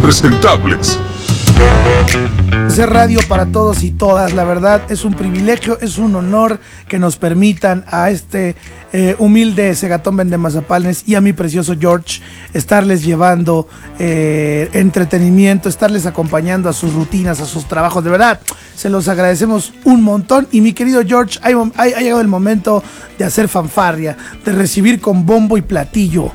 impresentables. Hacer radio para todos y todas, la verdad es un privilegio, es un honor que nos permitan a este humilde Segatón Vendemazapanes y a mi precioso George estarles llevando entretenimiento, estarles acompañando a sus rutinas, a sus trabajos. De verdad, se los agradecemos un montón. Y mi querido George, ha llegado el momento de hacer fanfarria, de recibir con bombo y platillo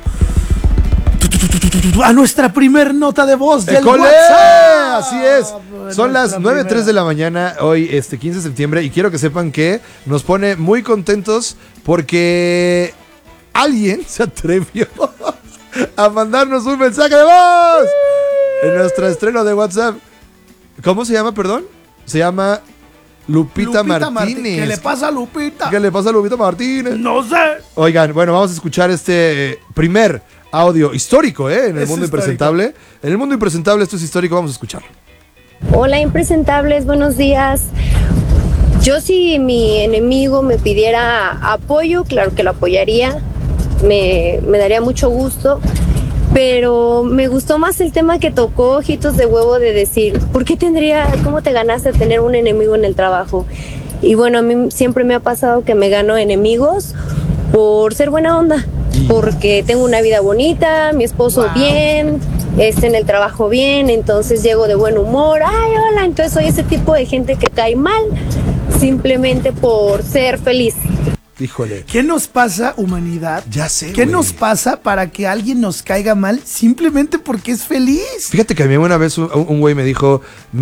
a nuestra primer nota de voz del WhatsApp. Así es. Son las 9:03 de la mañana, hoy 15 de septiembre, y quiero que sepan que nos pone muy contentos porque alguien se atrevió a mandarnos un mensaje de voz en nuestro estreno de WhatsApp. ¿Cómo se llama, perdón? Se llama Lupita Martínez. ¿Qué le pasa a Lupita? ¿Qué le pasa a Lupita Martínez? No sé. Oigan, bueno, vamos a escuchar este primer audio histórico, en el mundo impresentable. En el mundo impresentable esto es histórico, vamos a escucharlo. Hola impresentables, buenos días. Yo si mi enemigo me pidiera apoyo, claro que lo apoyaría, me daría mucho gusto, pero me gustó más el tema que tocó Ojitos de Huevo de decir, ¿cómo te ganaste de tener un enemigo en el trabajo? Y bueno, a mí siempre me ha pasado que me gano enemigos por ser buena onda, porque tengo una vida bonita, mi esposo bien, en el trabajo bien, entonces llego de buen humor, ay, hola, entonces soy ese tipo de gente que cae mal simplemente por ser feliz. Híjole. ¿Qué nos pasa, humanidad? Ya sé, ¿Qué güey. nos pasa para que alguien nos caiga mal simplemente porque es feliz? Fíjate que a mí una vez un güey me dijo,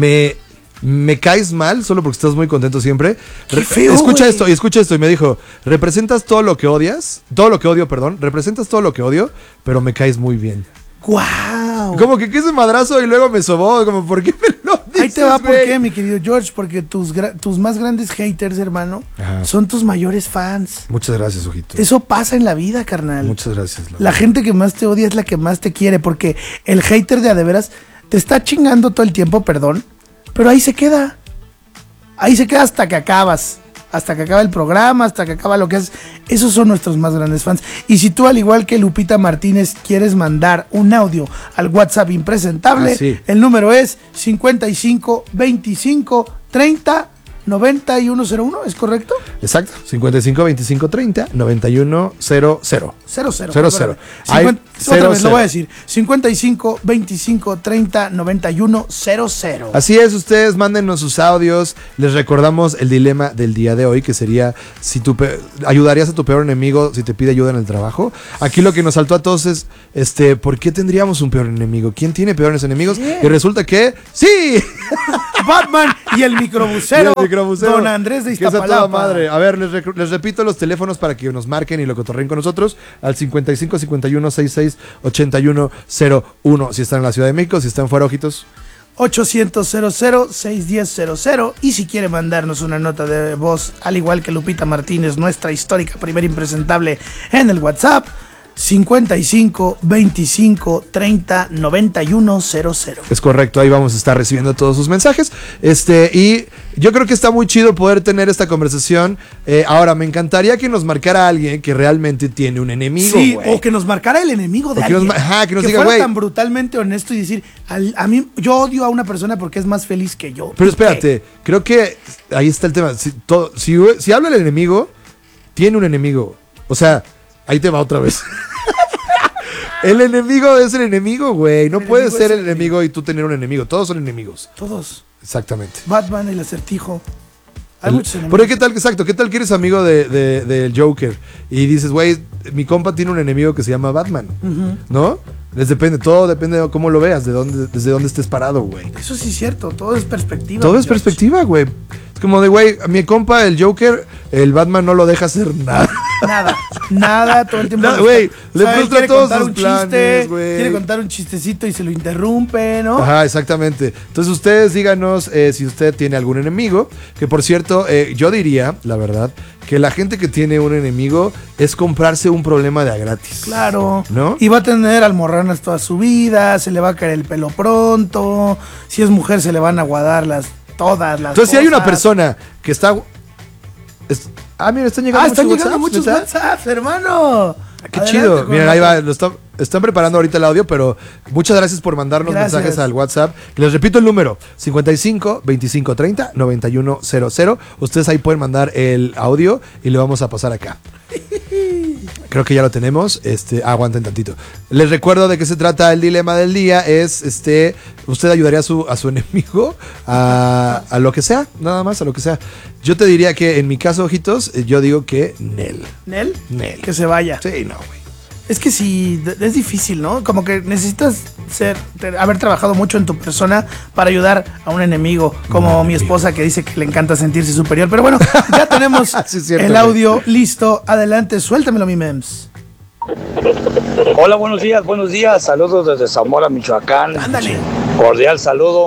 me caes mal solo porque estás muy contento siempre. Qué feo, escucha güey. esto, y me dijo, representas todo lo que odias, representas todo lo que odio, pero me caes muy bien. ¡Guau! Como que ese madrazo y luego me sobó, como, ¿por qué me lo dices, Ahí te va, ¿por güey? qué, mi querido George? Porque tus más grandes haters, hermano, Ajá. son tus mayores fans. Muchas gracias, ojito. Eso pasa en la vida, carnal. Muchas gracias. La gente que más te odia es la que más te quiere, porque el hater de a de veras te está chingando todo el tiempo, perdón, pero ahí se queda. Ahí se queda hasta que acabas. Hasta que acaba el programa, hasta que acaba lo que haces. Esos son nuestros más grandes fans. Y si tú, al igual que Lupita Martínez, quieres mandar un audio al WhatsApp impresentable, sí. el número es 55 25 30 9101, ¿es correcto? Exacto, 55 25 30 91 00. 00. 00. Hay, Hay otra vez 00. lo voy a decir. 55 25 30 91 00. Así es, ustedes mándenos sus audios. Les recordamos el dilema del día de hoy, que sería si tú ayudarías a tu peor enemigo si te pide ayuda en el trabajo. Aquí lo que nos saltó a todos es, ¿por qué tendríamos un peor enemigo? ¿Quién tiene peores enemigos? Sí. Y resulta que ¡sí! Batman y el microbusero, Y el microbusero, Don Andrés de que es a toda Iztapalapa. madre. A ver, les repito los teléfonos para que nos marquen y lo cotorren con nosotros al 55 51 66 81 01. Si están en la Ciudad de México, si están fuera, ojitos. 800-00-610-00. Y si quiere mandarnos una nota de voz, al igual que Lupita Martínez, nuestra histórica primera impresentable, en el WhatsApp, 55 25 30 91 00. Es correcto, ahí vamos a estar recibiendo todos sus mensajes. Y yo creo que está muy chido poder tener esta conversación. Ahora, me encantaría que nos marcara alguien que realmente tiene un enemigo, Sí, güey. o que nos marcara el enemigo de O que nos alguien. que nos diga, fuera güey. tan brutalmente honesto y decir, a mí, yo odio a una persona porque es más feliz que yo. Pero ¿Y qué? espérate, creo que ahí está el tema. Si habla el enemigo, tiene un enemigo. O sea, ahí te va otra vez. El enemigo es el enemigo, güey. No puedes enemigo ser es el enemigo y tú tener un enemigo. Todos son enemigos. Todos. Exactamente. Batman, el acertijo. Hay muchos enemigos. Porque qué tal, exacto, qué tal que eres amigo del Joker y dices, güey, mi compa tiene un enemigo que se llama Batman, ¿no? Todo depende de cómo lo veas, desde dónde estés parado, güey. Eso sí es cierto, todo es perspectiva. Todo es George. perspectiva, güey. Es como de, güey, mi compa, el Joker, el Batman no lo deja hacer nada. Nada, todo el tiempo. Nada, güey, le ¿sabes? frustra Quiere todos contar sus un planes, chiste, güey. quiere contar un chistecito y se lo interrumpe, ¿no? Ajá, exactamente. Entonces ustedes díganos si usted tiene algún enemigo. Que por cierto, yo diría, la verdad, que la gente que tiene un enemigo es comprarse un problema de a gratis. Claro. ¿No? Y va a tener almorranas toda su vida, se le va a caer el pelo pronto. Si es mujer, se le van a aguadar todas las Entonces, si hay una cosas. persona que está... mira, están llegando Están muchos llegando WhatsApps, muchos ¿neta? WhatsApps, hermano. Qué Adelante chido. con Miren, la ahí va. nota. Están preparando ahorita el audio, pero muchas gracias por mandarnos Gracias. mensajes al WhatsApp. Les repito el número: 55 25 30 91 00. Ustedes ahí pueden mandar el audio y le vamos a pasar acá. Creo que ya lo tenemos. Aguanten tantito. Les recuerdo de qué se trata el dilema del día. Es usted ayudaría a su enemigo a lo que sea, nada más a lo que sea. Yo te diría que en mi caso, ojitos, yo digo que Nel. ¿Nel? Nel. Que se vaya. Sí, no, güey. Es que sí, es difícil, ¿no? Como que necesitas haber trabajado mucho en tu persona para ayudar a un enemigo, como mi esposa que dice que le encanta sentirse superior. Pero bueno, ya tenemos Sí, es cierto, el audio listo. Adelante, suéltamelo, mi mems. Hola, buenos días. Saludos desde Zamora, Michoacán. Ándale. Cordial saludo.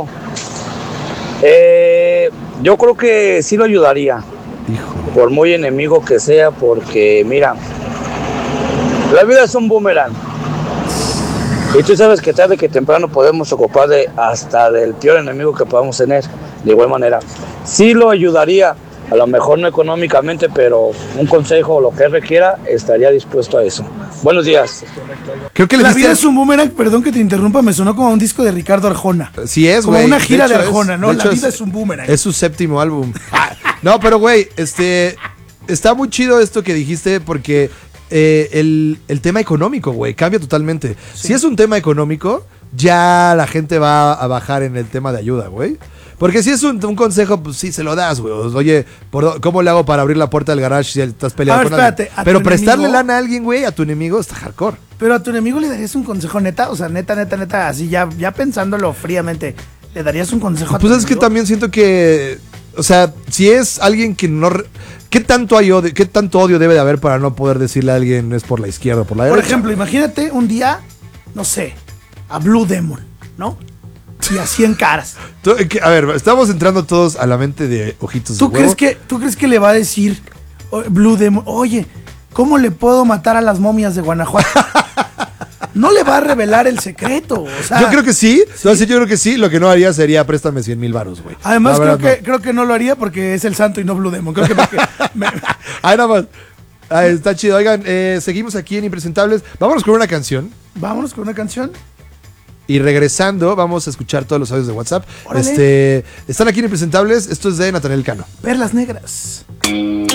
Yo creo que sí lo ayudaría, por muy enemigo que sea, porque mira, la vida es un boomerang. Y tú sabes que tarde que temprano podemos ocupar hasta del peor enemigo que podamos tener. De igual manera, sí lo ayudaría, a lo mejor no económicamente, pero un consejo o lo que requiera, estaría dispuesto a eso. Buenos días. Creo que le La diste- vida es un boomerang, perdón que te interrumpa, me sonó como un disco de Ricardo Arjona. Sí es, Como güey. una gira de hecho, Arjona, ¿no? de La hecho, vida es un boomerang. Es su séptimo álbum. No, pero güey, está muy chido esto que dijiste porque el tema económico, güey, cambia totalmente. Si es un tema económico, ya la gente va a bajar en el tema de ayuda, güey. Porque si es un consejo, pues sí, se lo das, güey. Oye, ¿cómo le hago para abrir la puerta del garage si estás peleando A ver, con alguien? espérate, a Pero tu prestarle enemigo- lana a alguien, güey, a tu enemigo está hardcore. Pero a tu enemigo le darías un consejo neta, o sea, neta, así ya pensándolo fríamente, ¿le darías un consejo a tu Pues es que enemigo? también siento que, o sea, si es alguien que no... ¿Qué tanto odio debe de haber para no poder decirle a alguien es por la izquierda o por la Por derecha? ejemplo, imagínate un día, no sé, a Blue Demon, ¿no? Y a 100 caras. A ver, estamos entrando todos a la mente de ojitos de ¿Tú huevo. crees que le va a decir Blue Demon, oye, ¿cómo le puedo matar a las momias de Guanajuato? No le va a revelar el secreto, o sea... Yo creo que sí. No, sí, yo creo que sí. Lo que no haría sería préstame 100,000 varos, güey. Además, La verdad, creo que no lo haría porque es el santo y no Blue Demon. Creo que Ay, nada más. Ay, está chido. Oigan, seguimos aquí en Impresentables. Vámonos con una canción. Vámonos con una canción. Y regresando, vamos a escuchar todos los audios de WhatsApp. Órale. Están aquí en Impresentables. Esto es de Natanael Cano. Perlas negras.